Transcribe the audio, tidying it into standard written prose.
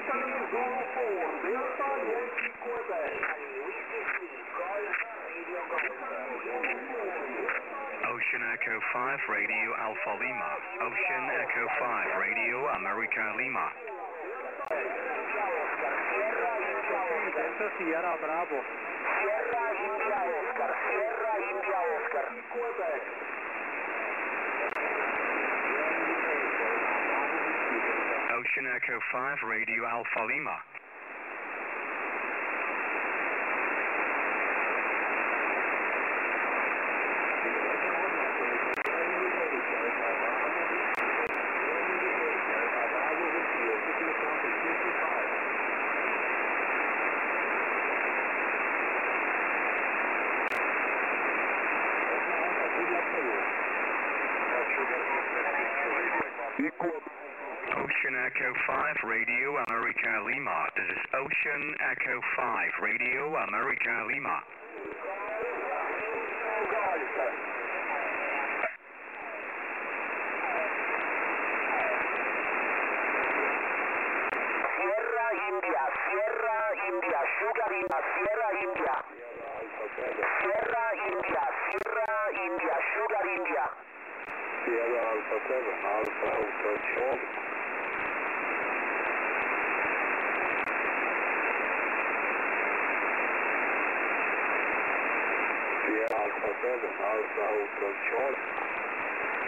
Ocean Echo 5 Radio Alpha Lima. Ocean Echo 5 Radio America Lima. Sierra Bravo. Sierra India Oscar. Sierra India Oscar. Ocean Echo 5 Radio Alpha Lima. Ocean Echo 5 Radio America Lima. This is Ocean Echo 5 Radio America Lima. Sierra India, Sugar India, Sierra India. Sierra India, Sugar India. Sierra Alpha 7, Alpha Hotel Charlie. Sierra Alpha 7, Alpha Hotel Charlie.